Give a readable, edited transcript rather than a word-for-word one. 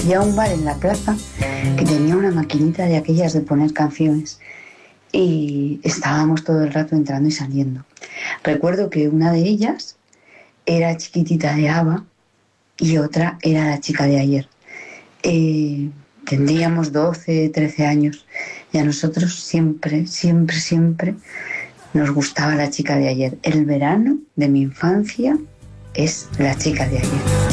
Había un bar en la plaza que tenía una maquinita de aquellas de poner canciones y estábamos todo el rato entrando y saliendo. Recuerdo que una de ellas era Chiquitita de ABBA y otra era La chica de ayer. Tendríamos 12, 13 años y a nosotros siempre, siempre, siempre nos gustaba La chica de ayer. El verano de mi infancia es La chica de ayer.